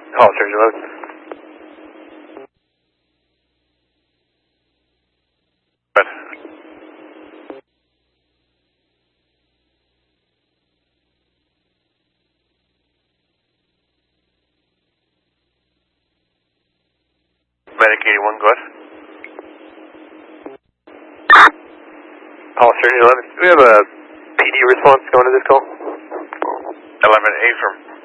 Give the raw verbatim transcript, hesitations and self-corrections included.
Call Surgeon eleven. Good. Medic eighty-one, go ahead. Call Surgeon eleven. Do we have a P D response going to this call? eleven, A firm.